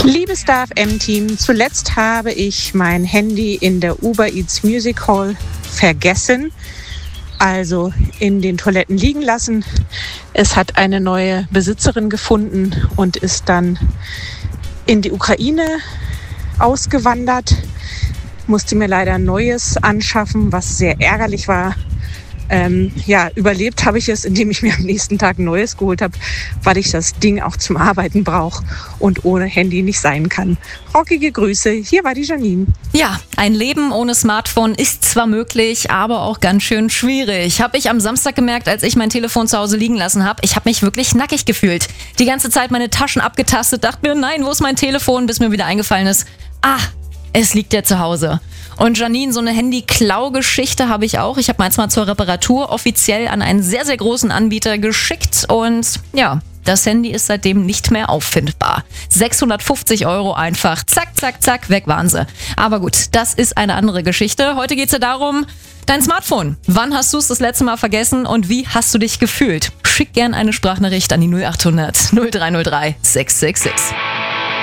Liebes Star FM-Team, zuletzt habe ich mein Handy in der Uber Eats Music Hall vergessen, also in den Toiletten liegen lassen. Es hat eine neue Besitzerin gefunden und ist dann in die Ukraine ausgewandert. Musste mir leider ein neues anschaffen, was sehr ärgerlich war. Überlebt habe ich es, indem ich mir am nächsten Tag ein neues geholt habe, weil ich das Ding auch zum Arbeiten brauche und ohne Handy nicht sein kann. Rockige Grüße, hier war die Janine. Ja, ein Leben ohne Smartphone ist zwar möglich, aber auch ganz schön schwierig. Habe ich am Samstag gemerkt, als ich mein Telefon zu Hause liegen lassen habe. Ich habe mich wirklich nackig gefühlt. Die ganze Zeit meine Taschen abgetastet, dachte mir, nein, wo ist mein Telefon, bis mir wieder eingefallen ist, es liegt ja zu Hause. Und Janine, so eine Handy-Klau-Geschichte habe ich auch. Ich habe meins mal zur Reparatur offiziell an einen sehr, sehr großen Anbieter geschickt. Und ja, das Handy ist seitdem nicht mehr auffindbar. 650 € einfach. Zack, zack, zack, weg waren sie. Aber gut, das ist eine andere Geschichte. Heute geht es ja darum, dein Smartphone. Wann hast du es das letzte Mal vergessen und wie hast du dich gefühlt? Schick gern eine Sprachnachricht an die 0800 0303 666.